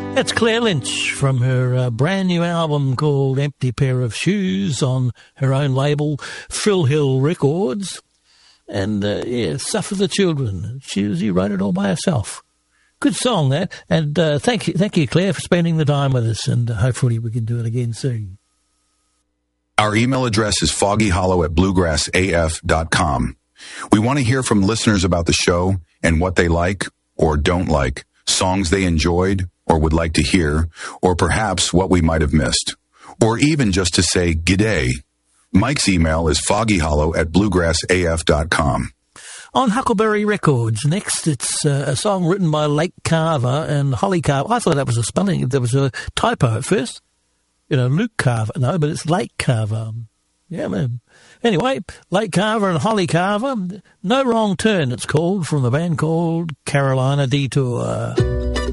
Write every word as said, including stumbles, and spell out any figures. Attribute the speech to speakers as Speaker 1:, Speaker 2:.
Speaker 1: That's Claire Lynch from her uh, brand new album called Empty Pair of Shoes on her own label, Frill Hill Records. And, uh, yeah, Suffer the Children. She, she wrote it all by herself. Good song, that. And uh, thank you, thank you, Claire, for spending the time with us. And uh, hopefully we can do it again soon.
Speaker 2: Our email address is foggyhollow at bluegrass a f dot com. We want to hear from listeners about the show and what they like or don't like, songs they enjoyed or would like to hear, or perhaps what we might have missed, or even just to say g'day. Mike's email is foggyhollow at bluegrass a f dot com.
Speaker 1: On Huckleberry Records, next it's uh, a song written by Lake Carver and Holly Carver. I thought that was a spelling, there was a typo at first. You know, Luke Carver, no, but it's Lake Carver. Yeah, man. Anyway, Lake Carver and Holly Carver, No Wrong Turn it's called, from the band called Carolina Detour.